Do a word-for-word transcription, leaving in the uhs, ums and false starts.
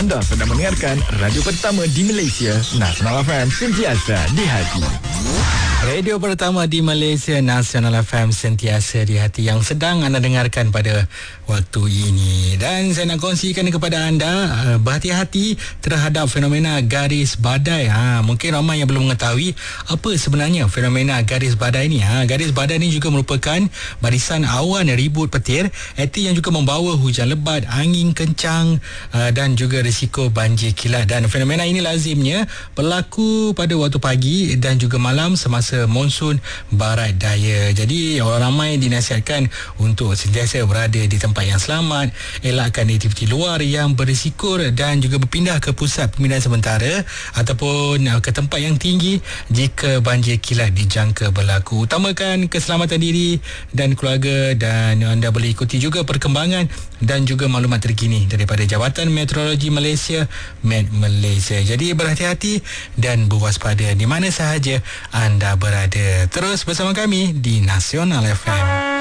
Anda sedang mendengarkan radio pertama di Malaysia, Nasional F M, sentiasa di hati. Radio pertama di Malaysia, Nasional F M, sentiasa di hati, yang sedang anda dengarkan pada waktu ini. Dan saya nak kongsikan kepada anda, uh, berhati-hati terhadap fenomena garis badai. Ha, mungkin ramai yang belum mengetahui apa sebenarnya fenomena garis badai ni. Ha, garis badai ni juga merupakan barisan awan ribut petir, erti yang juga membawa hujan lebat, angin kencang uh, dan juga risiko banjir kilat. Dan fenomena ini lazimnya berlaku pada waktu pagi dan juga malam semasa monsun barat daya. Jadi orang ramai dinasihatkan untuk sentiasa berada di tempat yang selamat, elakkan aktiviti luar yang berisiko dan juga berpindah ke pusat pemindahan sementara ataupun ke tempat yang tinggi jika banjir kilat dijangka berlaku. Utamakan keselamatan diri dan keluarga, dan anda boleh ikuti juga perkembangan dan juga maklumat terkini daripada Jabatan Meteorologi Malaysia, Met Malaysia. Jadi berhati-hati dan berwaspada di mana sahaja anda berada. Terus bersama kami di Nasional F M.